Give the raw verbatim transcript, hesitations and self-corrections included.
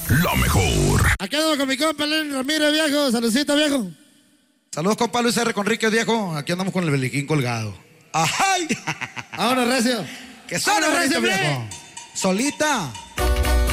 la mejor. Aquí andamos con mi compa Lenny Ramírez, viejo. Saludcita, viejo. Saludos, compa Luis R. Conríquez, viejo. Aquí andamos con el beliquín colgado. ¡Ajay! Vámonos, recio. ¡Que suena, Vámonos, recio, viejo! Solita.